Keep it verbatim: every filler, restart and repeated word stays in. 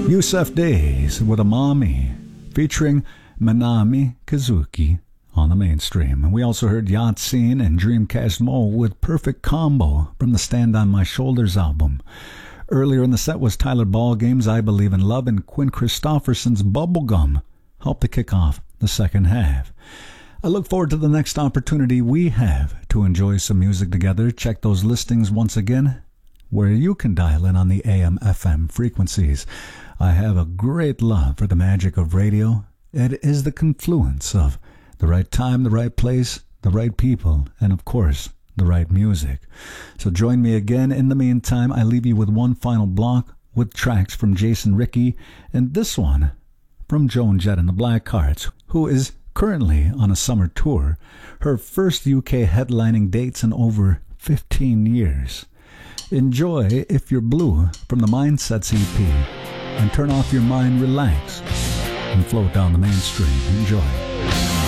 Yusef Days with Amami, featuring Manami Kazuki on the mainstream. And we also heard Yatseen and Dreamcast Mo with Perfect Combo from the Stand On My Shoulders album. Earlier in the set was Tyler Ballgame's I Believe in Love, and Quinn Christopherson's Bubblegum helped to kick off the second half. I look forward to the next opportunity we have to enjoy some music together. Check those listings once again where you can dial in on the A M F M frequencies. I have a great love for the magic of radio. It is the confluence of the right time, the right place, the right people, and of course, the right music. So join me again. In the meantime, I leave you with one final block with tracks from Jason Rickey, and this one from Joan Jett and the Blackhearts, who is currently on a summer tour, her first U K headlining dates in over fifteen years. Enjoy If You're Blue from the Mindsets E P, and turn off your mind, relax, and float down the mainstream. Enjoy.